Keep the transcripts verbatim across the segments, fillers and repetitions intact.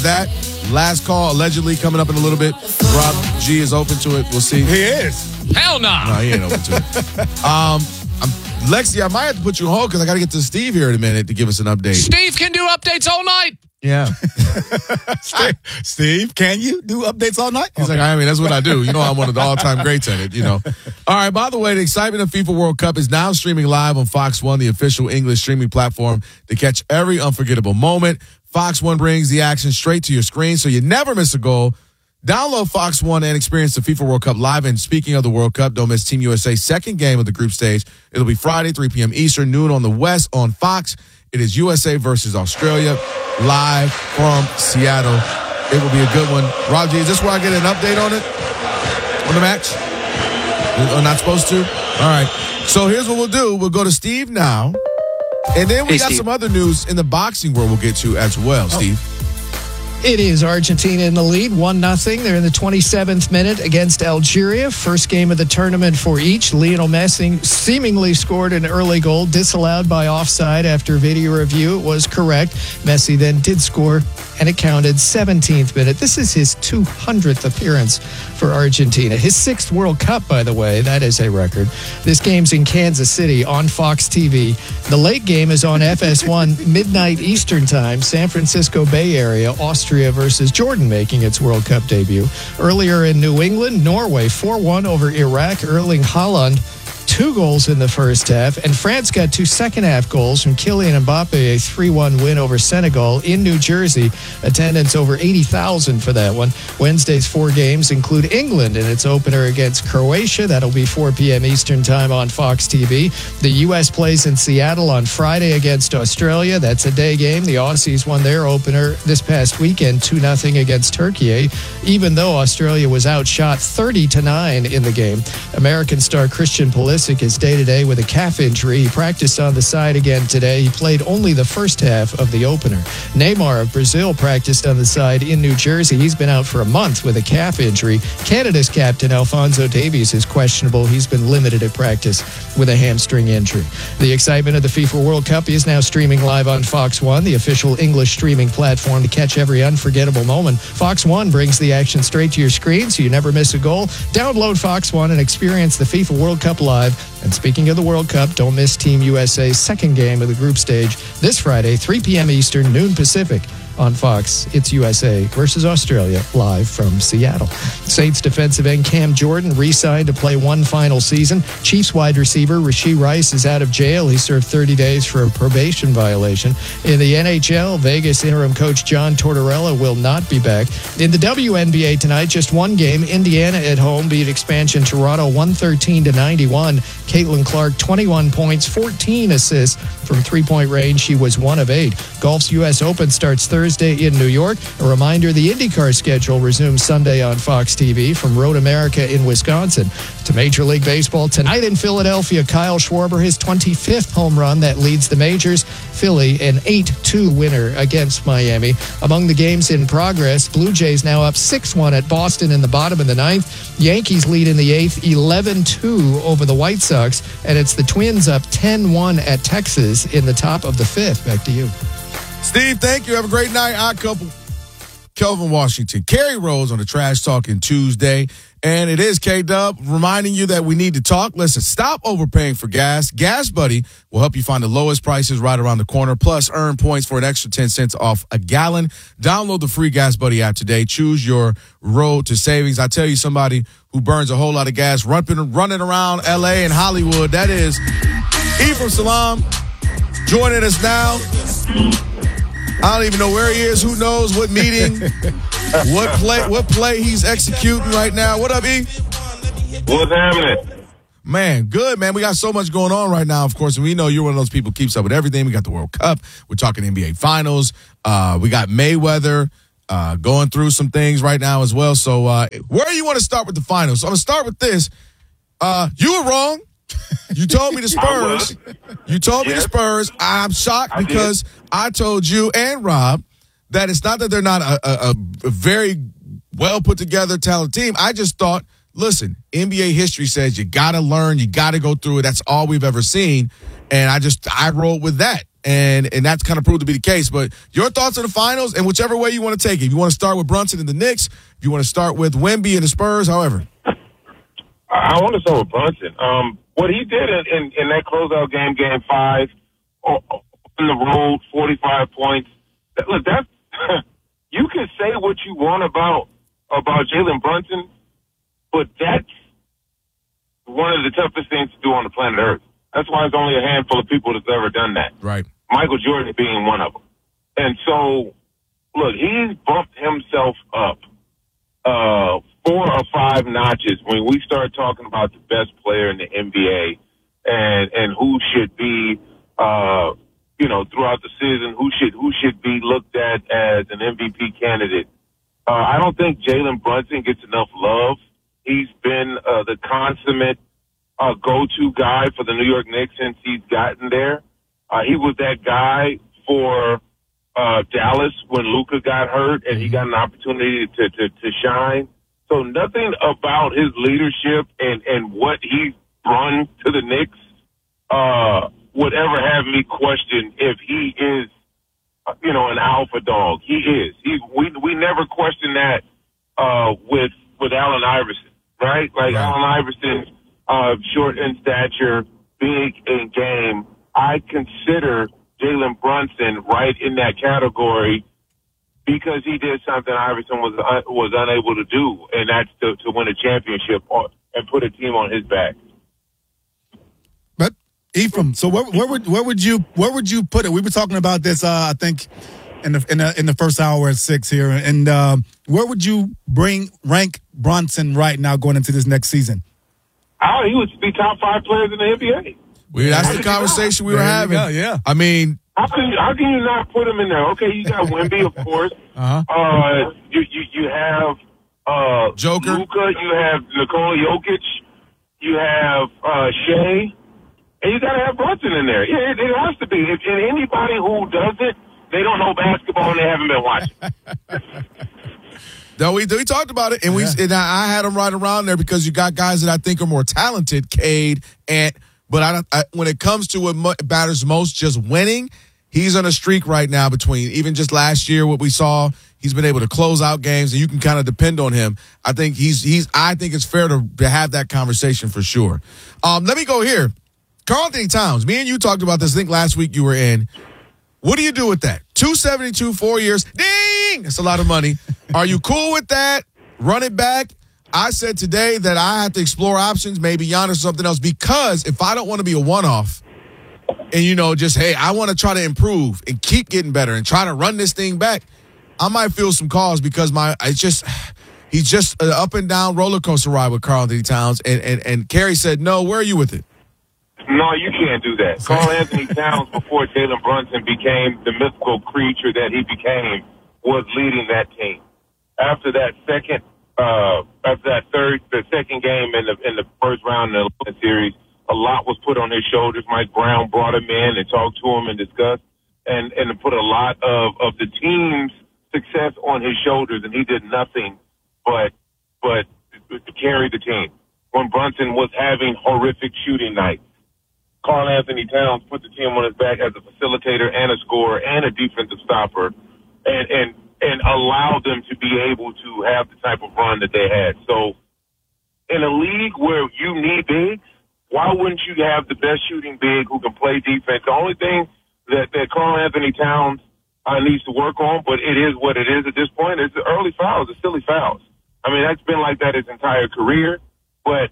That last call allegedly coming up in a little bit. Rob G is open to it. We'll see. He is. Hell no. No, he ain't open to it. Um, I'm, Lexi, I might have to put you on hold because I got to get to Steve here in a minute to give us an update. Steve can do updates all night. Yeah. Steve, Steve, can you do updates all night? He's like, I mean, that's what I do. You know, I'm one of the all-time greats at it, you know. All right, by the way, the excitement of FIFA World Cup is now streaming live on Fox One, the official English streaming platform to catch every unforgettable moment. Fox One brings the action straight to your screen so you never miss a goal. Download Fox One and experience the FIFA World Cup live. And speaking of the World Cup, don't miss Team U S A's second game of the group stage. It'll be Friday, three p.m. Eastern, noon on the West on Fox. It is U S A versus Australia, live from Seattle. It will be a good one. Rob G, is this where I get an update on it? On the match? We're not supposed to? All right. So here's what we'll do. We'll go to Steve now. And then we Hey, got Steve. some other news in the boxing world we'll get to as well, Steve. It is Argentina in the lead, one nothing. They're in the twenty-seventh minute against Algeria. First game of the tournament for each. Lionel Messi seemingly scored an early goal, disallowed by offside after video review. It was correct. Messi then did score, and it counted. seventeenth minute. This is his two hundredth appearance for Argentina. His sixth World Cup, by the way. That is a record. This game's in Kansas City on Fox T V. The late game is on F S one, midnight Eastern time, San Francisco Bay Area, Austria versus Jordan making its World Cup debut. Earlier in New England, Norway four one over Iraq. Erling Haaland, two goals in the first half, and France got two second-half goals from Kylian Mbappe, a three one win over Senegal in New Jersey. Attendance over eighty thousand for that one. Wednesday's four games include England in its opener against Croatia. That'll be four p.m. Eastern time on Fox T V. The U S plays in Seattle on Friday against Australia. That's a day game. The Aussies won their opener this past weekend, two nothing against Turkey, even though Australia was outshot thirty to nine in the game. American star Christian Pulisic is day-to-day with a calf injury. He practiced on the side again today. He played only the first half of the opener. Neymar of Brazil practiced on the side in New Jersey. He's been out for a month with a calf injury. Canada's captain Alphonso Davies is questionable. He's been limited at practice with a hamstring injury. The excitement of the FIFA World Cup is now streaming live on Fox One, the official English streaming platform to catch every unforgettable moment. Fox One brings the action straight to your screen so you never miss a goal. Download Fox One and experience the FIFA World Cup live. And speaking of the World Cup, don't miss Team U S A's second game of the group stage this Friday, three p.m. Eastern, noon Pacific. On Fox, it's U S A versus Australia, live from Seattle. Saints defensive end Cam Jordan re-signed to play one final season. Chiefs wide receiver Rashee Rice is out of jail. He served thirty days for a probation violation. In the N H L, Vegas interim coach John Tortorella will not be back. In the W N B A tonight, just one game. Indiana at home beat expansion Toronto one thirteen to ninety-one. Caitlin Clark, twenty-one points, fourteen assists from three-point range. She was one of eight. Golf's U S Open starts Thursday in New York. A reminder, the IndyCar schedule resumes Sunday on Fox T V from Road America in Wisconsin. To Major League Baseball tonight in Philadelphia, Kyle Schwarber, his twenty-fifth home run that leads the majors. Philly, an eight two winner against Miami. Among the games in progress, Blue Jays now up six one at Boston in the bottom of the ninth. Yankees lead in the eighth, eleven two over the White Sox. And it's the Twins up ten one at Texas in the top of the fifth. Back to you. Steve, thank you. Have a great night. Odd couple. Kelvin Washington. Kerry Rose on the Trash Talking Tuesday. And it is K-Dub reminding you that we need to talk. Listen, stop overpaying for gas. Gas Buddy will help you find the lowest prices right around the corner, plus earn points for an extra ten cents off a gallon. Download the free Gas Buddy app today. Choose your road to savings. I tell you, somebody who burns a whole lot of gas running, running around L A and Hollywood, that is Ephraim Salam joining us now. I don't even know where he is. Who knows what meeting, what play, what play he's executing right now. What up, E? What's happening? Man, good, man. We got so much going on right now, of course, and we know you're one of those people who keeps up with everything. We got the World Cup. We're talking N B A Finals. Uh, we got Mayweather uh, going through some things right now as well. So uh, where do you want to start with the finals? So I'm going to start with this. Uh, you were wrong. You told me the Spurs. You told me yes. the Spurs. I'm shocked I because did. I told you and Rob that it's not that they're not a, a, a very well put together talented team. I just thought, listen, N B A history says you got to learn, you got to go through it. That's all we've ever seen. And I just, I rolled with that. And and that's kind of proved to be the case. But your thoughts on the finals and whichever way you want to take it. If you want to start with Brunson and the Knicks, if you want to start with Wemby and the Spurs, however. I want to start with Brunson. Um, what he did in, in, in that closeout game, game five, on the road, forty-five points. That, look, that's you can say what you want about about Jalen Brunson, but that's one of the toughest things to do on the planet Earth. That's why there's only a handful of people that's ever done that. Right. Michael Jordan being one of them. And so, look, he's bumped himself up uh, four or five notches when we start talking about the best player in the N B A and and who should be, uh, you know, throughout the season, who should who should be looked at as an M V P candidate. Uh, I don't think Jalen Brunson gets enough love. He's been uh, the consummate uh, go-to guy for the New York Knicks since he's gotten there. Uh, he was that guy for uh, Dallas when Luka got hurt and he got an opportunity to, to, to shine. So nothing about his leadership and, and what he's brought to the Knicks uh, would ever have me question if he is, uh, you know, an alpha dog. He is. He, we we never question that uh, with with Allen Iverson, right? Like right. Allen Iverson, uh, short in stature, big in game. I consider Jalen Brunson right in that category because he did something Iverson was uh, was unable to do, and that's to, to win a championship or, and put a team on his back. But Ephraim, so where, where would where would you where would you put it? We were talking about this, uh, I think, in the in the in the first hour at six here, and uh, where would you bring rank Brunson right now going into this next season? Oh, he would be top five players in the N B A. We, that's the conversation we were having. Go, yeah. I mean, how can you, how can you not put him in there? Okay, you got Wemby, of course. Uh-huh. Uh, you, you you have uh, Joker. Luka. You have Nikola Jokic. You have uh, Shea, and you got to have Brunson in there. Yeah, it, it has to be. If, and anybody who doesn't, they don't know basketball and they haven't been watching. No, we we talked about it, and we Yeah. and I, I had him right around there because you got guys that I think are more talented, Cade, Ant. But I, don't, I when it comes to what mo- matters most, just winning, he's on a streak right now between even just last year, what we saw, he's been able to close out games, and you can kind of depend on him. I think he's he's. I think it's fair to, to have that conversation for sure. Um, let me go here. Karl-Anthony Towns, me and you talked about this. I think last week you were in. What do you do with that? two seventy-two, four years. Ding! That's a lot of money. Are you cool with that? Run it back? I said today that I have to explore options, maybe Giannis or something else, because if I don't want to be a one-off and, you know, just, hey, I want to try to improve and keep getting better and try to run this thing back, I might feel some cause because my it's just he's just an up and down roller coaster ride with Karl-Anthony Towns. And, and, and Kerry said, no, where are you with it? No, you can't do that. Karl-Anthony Towns, before Jalen Brunson became the mythical creature that he became, was leading that team. After that second, uh, after that third, the second game in the in the first round of the series, a lot was put on his shoulders. Mike Brown brought him in and talked to him and discussed, and and put a lot of of the team's success on his shoulders, and he did nothing but but to carry the team. When Brunson was having horrific shooting nights, Karl-Anthony Towns put the team on his back as a facilitator and a scorer and a defensive stopper, and and and allowed them to be able to have the type of run that they had. So in a league where you need bigs, why wouldn't you have the best shooting big who can play defense? The only thing that, that Karl-Anthony Towns uh, needs to work on, but it is what it is at this point, is the early fouls, the silly fouls. I mean, that's been like that his entire career, but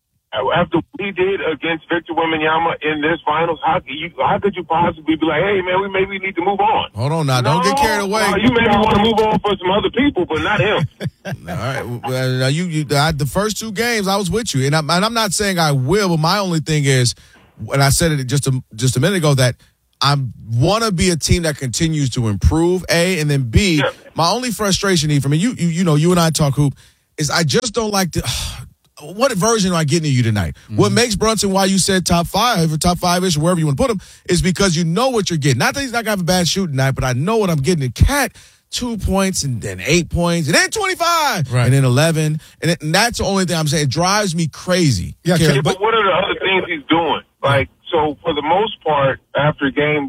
after what he did against Victor Wembanyama in this finals, how could you how could you possibly be like, hey, man, we maybe need to move on? Hold on now. Don't no, get carried away. No, you maybe want to move on for some other people, but not him. All right. Well, now you, you I, the first two games, I was with you. And, I, and I'm not saying I will, but my only thing is, and I said it just a, just a minute ago, that I want to be a team that continues to improve, A, and then B, yeah. My only frustration, E, from you, you, you know, you and I talk hoop, is I just don't like to. What version am I getting to you tonight? Mm-hmm. What makes Brunson, why you said top five or top five-ish or wherever you want to put him, is because you know what you're getting. Not that he's not going to have a bad shooting night, but I know what I'm getting. And Cat, two points and then eight points and then twenty-five right. and then eleven. And, it, and that's the only thing I'm saying. It drives me crazy. Yeah, yeah, but what are the other things he's doing? Like, so for the most part, after game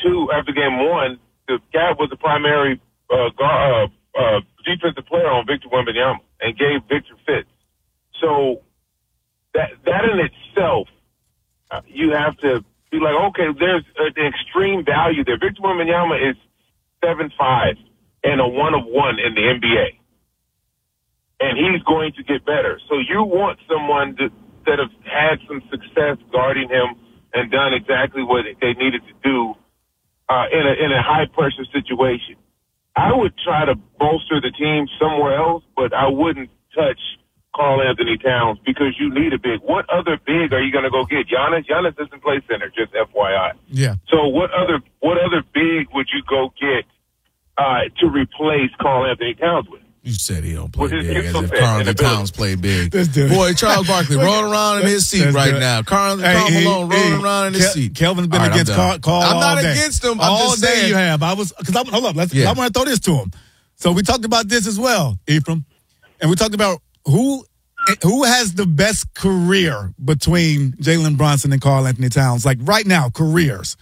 two, after game one, the Cat was the primary uh, guard, uh, uh, defensive player on Victor Wembanyama and gave Victor fits. So that that in itself, uh, you have to be like, okay, there's an extreme value there. Victor Wembanyama is seven five and a one of one in the N B A. And he's going to get better. So you want someone to, that have had some success guarding him and done exactly what they needed to do uh, in a in a high pressure situation. I would try to bolster the team somewhere else, but I wouldn't touch Karl Anthony Towns because you need a big. What other big are you going to go get? Giannis? Giannis doesn't play center, just F Y I. Yeah. So what other what other big would you go get uh, to replace Karl Anthony Towns with? You said he don't play Well, big, as if in Karl the Anthony Towns played big. This dude. Boy, Charles Barkley rolling around in his seat That's right good. now. Karl Hey, Karl he- Malone he- rolling around in his Kel- seat. Kelvin's been All right, against I'm Carl, done. Carl I'm all not day. against him. I'm all just day saying. you have. I was because hold up. Let's. Yeah. I want to throw this to him. So we talked about this as well, Ephraim, and we talked about who who has the best career between Jalen Brunson and Karl Anthony Towns. Like right now, careers.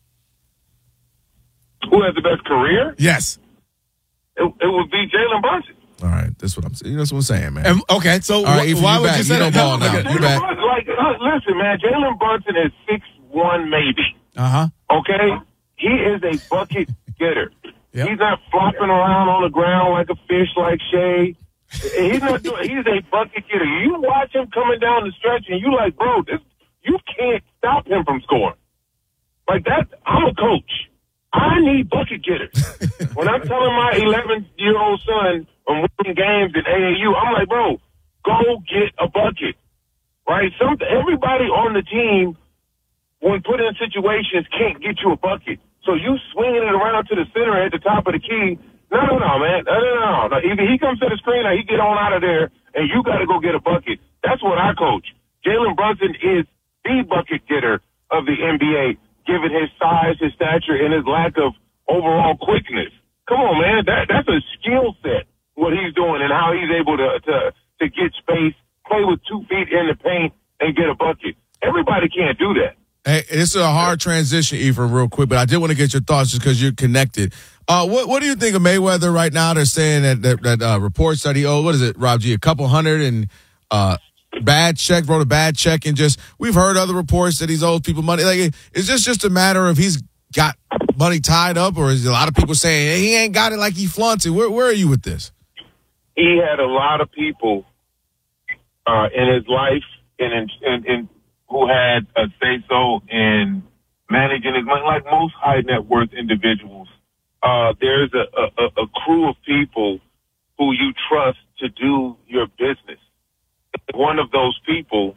Who has the best career? Yes. It, it would be Jalen Brunson. All right, that's what I'm saying. That's what I'm saying, man. And, okay. So All right, wh- Ephraim, why you would back. you say You that? don't ball now. Okay. You back. Brunson, like, uh, listen, man, Jalen Brunson is six one maybe. Uh huh. Okay, he is a bucket getter. Yep. He's not flopping around on the ground like a fish, like Shea. He's not doing. He's a bucket getter. You watch him coming down the stretch, and you like, bro, this, you can't stop him from scoring. Like that. I'm a coach. I need bucket getters. When I'm telling my eleven-year-old son I'm winning games in A A U, I'm like, bro, go get a bucket. Right? Some everybody on the team, when put in situations, can't get you a bucket. So you swinging it around to the center at the top of the key. No, no, no, man. No, no, no, no. Either he comes to the screen or he get on out of there, and you got to go get a bucket. That's what I coach. Jalen Brunson is the bucket getter of the N B A, given his size, his stature, and his lack of overall quickness. Come on, man. That that's a skill set, what he's doing and how he's able to, to, to get space, play with two feet in the paint, and get a bucket. Everybody can't do that. Hey, this is a hard transition, Ephraim, real quick, but I did want to get your thoughts just because you're connected. Uh, what what do you think of Mayweather right now? They're saying that that, that uh, reports that he owed, what is it, Rob G, a couple hundred and uh, bad check, wrote a bad check, and just we've heard other reports that he's owed people money. Like, is this just a matter of he's got money tied up, or is a lot of people saying hey, he ain't got it like he flaunted? Where where are you with this? He had a lot of people uh, in his life and in, in, in who had a say so in managing his money, like most high net worth individuals. Uh, there's a, a, a crew of people who you trust to do your business. If one of those people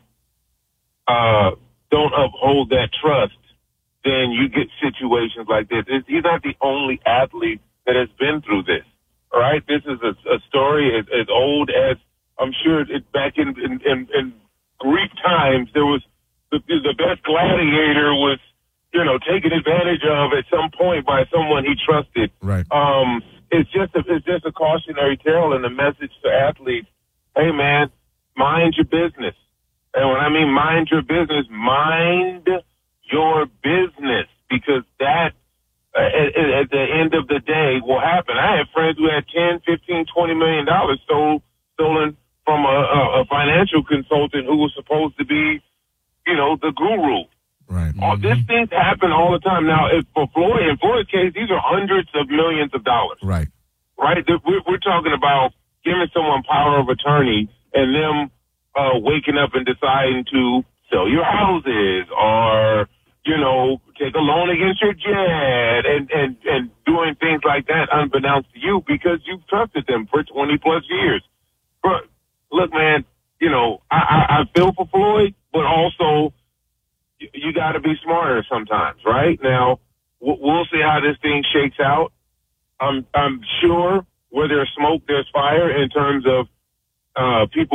uh, don't uphold that trust, then you get situations like this. It's, he's not the only athlete that has been through this. All right, this is a, a story as, as old as I'm sure it, back in, in, in, in Greek times. There was the, the best gladiator was, you know, taken advantage of at some point by someone he trusted. Right. Um, it's just a, it's just a cautionary tale and a message to athletes. Hey, man, mind your business. And when I mean mind your business, mind your business, because that uh, at, at the end of the day will happen. I had friends who had ten, fifteen, twenty million dollars stole, stolen from a, a, a financial consultant who was supposed to be, you know, the guru. Right. All these things happen all the time. Now, if for Floyd, in Floyd's case, these are hundreds of millions of dollars. Right. Right? We're, we're talking about giving someone power of attorney and them uh, waking up and deciding to sell your houses or, you know, take a loan against your jet and, and, and doing things like that unbeknownst to you because you've trusted them for twenty plus years. But look, man, you know, I, I, I feel for Floyd, but also you, you got to be smarter sometimes, right? Now, we'll see how this thing shakes out. I'm, I'm sure where there's smoke, there's fire in terms of uh, people